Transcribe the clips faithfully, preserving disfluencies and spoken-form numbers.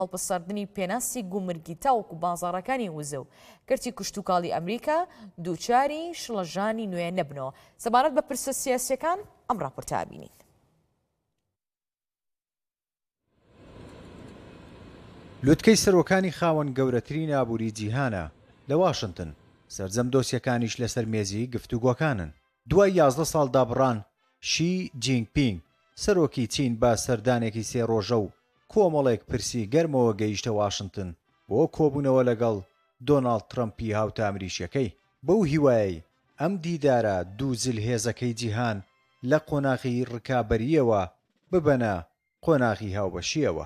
هەڵبەساردنی پێناسی گومرگی تاوەکو بازاڕەکانی وزە و کەرتی کشتتوکاڵی ئەمریکا دووچاری شڵەژانی نوێ نەبنەوە. سەبارەت بە پرسە سیاسیەکان ئەم ڕاپۆرتە بینین. لوتکەی سەرۆکانی خاوەن گەورەترین ئابووری جیهانە لە واشنگتن سەرجەم دۆسیەکانیش لەسەر مێزی گفتوگۆکانن. دوای یازدە ساڵ دابڕان شی جینپینگ سەرۆکی چین بە سەردانێکی سێ ڕۆژە و کۆمەڵێک پرسی گەرمەوە گەیشتە واشنگتن بۆ کۆبوونەوە لەگەڵ دۆناڵد ترەمپی هاوتا ئەمریشیەکەی. بەو هیوایەی ئەم دیدارە دوو جلهێزەکەی جیهان لە قۆناغی ڕکابەریەوە ببەنە قۆناغی هاوبەشیەوە.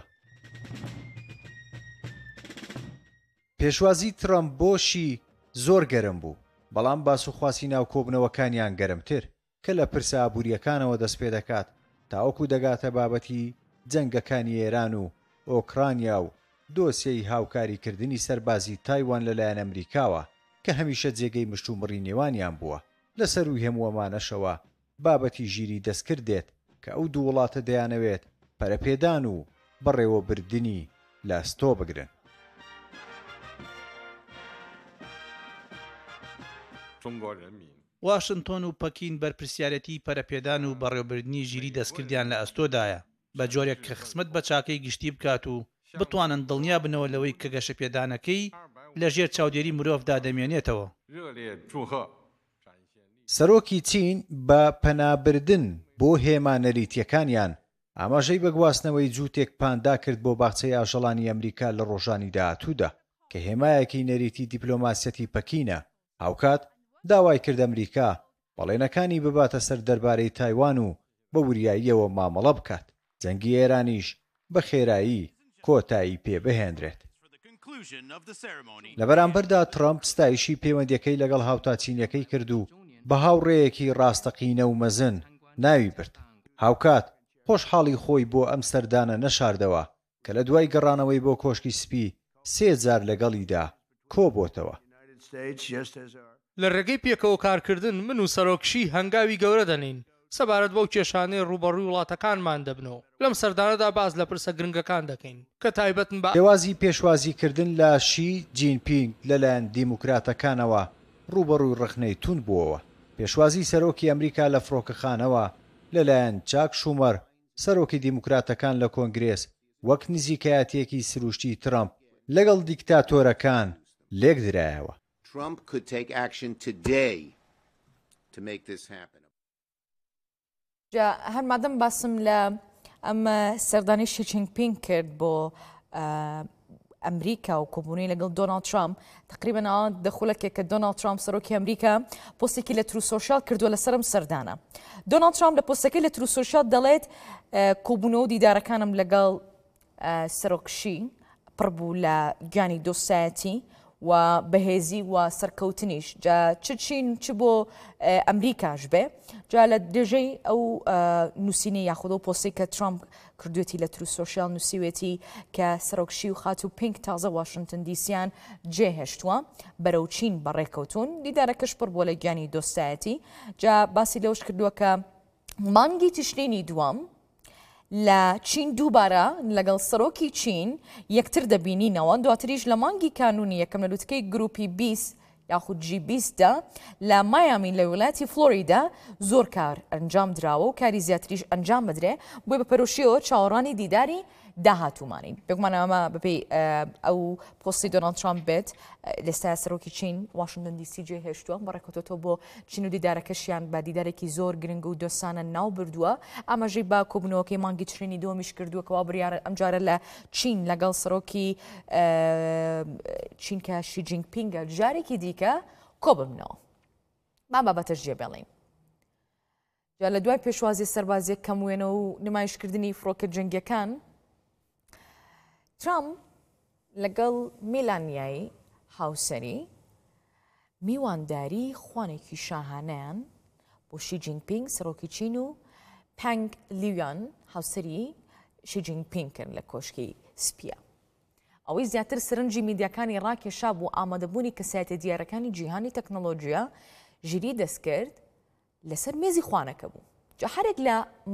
پێشوازی ترەمپ بۆشی زۆر گەرم بوو، بەڵام باسوخواسی ناو کۆبنەوەکانیان گەرمتر کە لە پرسە ئابووریەکانەوە دەست پێ دەکات تاوەکو دەگاتە بابەتی جەنگەکانی ئێران و ئۆکرانیا و دۆسیەی هاوکاریکردنی سەربازی تایوان لەلایەن ئەمریکاوە کە هەمیشە جێگەی مشتومڕی نێوانیان بووە. لەسەروی هەمووەمانەشەوە بابەتی ژیری دەستکرد دێت کە ئەو دوو وڵاتە دەیانەوێت پەرەپێدان و بەڕێوەبردننی لە ستۆ بگرن. واشنتۆن و پەکین بەرپرسیارەتی پەرەپێدان و بەڕێوەبردننی ژیری دەستکردیان لە ئەستۆدایە بە جۆرێک کە خزمەت بە چاکەی گشتی بکات و بتوانن دڵنیا بنەوە لەوەی کە گەشەپێدانەکەی لە ژێر چاودێری مرۆڤدا دەمێنێتەوە. سەرۆکی چین بە پەنابردن بۆ هێما نەریتیەکانیان ئاماژەی بە گواستنەوەی جووتێک پاندا کرد بۆ باخچەی ئاژەڵانی ئەمریکا لە ڕۆژانی داهاتوودا کە هێمایەکی نەریتی دیپلۆماسیەتی پەکینە. هاوکات داوای کرد ئەمریکا بەڵێنەکانی بباتە سەر دەربارەی تایوان و بە وریاییەوە مامەڵە بکات. جەنگی ئێرانیش بە خێرایی کۆتایی پێ بهێنرێت. لە بەرامبەردا ترەمپ ستایشی پەیوەندیەکەی لەگەڵ هاوتاچینیەکەی کرد و بە هاوڕێیەکی ڕاستەقینە و مەزن ناوی برد. هاوکات خۆشحاڵی خۆی بۆ ئەم سەردانە نەشاردەوە کە لە دوای گەڕانەوەی بۆ کۆشکی سپی سێ جار لەگەڵیدا کۆبۆتەوە. لە ڕێگەی پێکەوە کارکردن من و سەرۆکشی هەنگاوی گەورە دەنین سەبارەت بەو کێشانەی ڕوبەڕووی وڵاتەکانمان دەبنەوە. لەم سەردانەدا باز لە پرسە گرنگەکان دەکەین کە تایبەتن بە شێوازی پێشوازیکردن لە شی جینپینگ لەلایەن دیموکراتەکانەوە ڕوبەڕووی ڕخنەی تون بووەوە. پێشوازی سەرۆکی ئەمریکا لە فڕۆکەخانەوە لەلایەن چاک شومەر سەرۆکی دیموکراتەکان لە کۆنگرێس وەک نزیکایەتێکی سروشتی ترەمپ لەگەڵ دیکتاتۆرەکان لێک درایەوە. Trump could take action today to make this happen. جا هەر مادەم باسم لە ئەمە سەردانی شی جینپینگ کرد بۆ ئەمریکا و کۆبوونی لەگەڵ دۆناڵد ترامپ تقریبا دەخولەکێک کە دۆناڵد ترامپ سەرۆکی ئەمریکا پۆستێکی لە ترو سۆشیال کردووە لەسەرم سەردانە. دۆناڵد ترامپ لە پۆستەکەی لە ترو سۆشیال دەڵێت کۆبوونەوە و دیدارەکانم لەگەڵ سەرۆکشی پڕبوو لە گیانی دۆستایەتی و بەهێزی و سەرکەوتنیش جا چ چین چ بۆ ئەمریکاش بێ. جا لە درێژەی ئەو نووسینی یاخودە و پۆستی کە ترامپ کردوێتی لە ترو سۆشیال نووسیوێتی کە سەرۆکشی و خات و پینک تازە واشنگتن دیسیان جێهێشتووە بەرەو چین بەڕێکەوتون. دیدارەکەش پڕ بۆ لە گیانی دۆستایەتی. جا باسی لەوش کردووە کە مانگی تشرینی دووەم لە چین دووبارە لەگەڵ سەرۆکی چین یەکتر دەبینینەوە. دواتریش لە مانگی کانونی یەکەم لە لوتکەی گروپی بیست یاخود جی بیستدا لە مایامی لە وڵاتی فلۆریدا زۆر کار ئەنجام دراوە و کاری زیاتریش ئەنجام بدرێ بۆی بە پەرۆشیەوە چاوەڕانی دیداری داهاتوومانین. بێگومانە ئەمە بەپێی ئەو پۆستی دۆناڵد ترامپ بێت لەستا سەرۆکی چین واشنگتن دیسی جێهێشتووە بەڕێکەوتەوە بۆ چین و دیدارەکەشیان بە دیدارێکی زۆر گرنگ و دۆستانە ناو بردووە. ئاماژەی با کۆبوونەوەکەی مانگی تشرینی دووەمیش کردووە کەوا بڕیارە ئەمجارە لە چین لەگەڵ سەرۆکی چین کە شی جینپینگە جارێکی دیکە کۆببنەوە. ما بابەتەش جێبێڵین. جا لە دوای پێشوازی سەربازیەک کەموێنە و نمایشکردنی فڕۆکە جەنگیەکان ترامپ لەگەڵ میلانیای هاوسەری میوانداری خوانێکی شاهانەیان بۆ شی جینپینگ سەرۆکی چین و پەنگ لیویان هاوسەری شی جینپینگ کرد لە کۆشکی سپیە. ئەوەی زیاتر سەرنجی میدیاکانی ڕاکێشا بۆ ئامادەبوونی کەسایەتە دیارەکانی جیهانی تەکنۆلۆژیە ژیری دەستکرد لەسەر مێزی خوانەکە بوو. جا هەرێک لە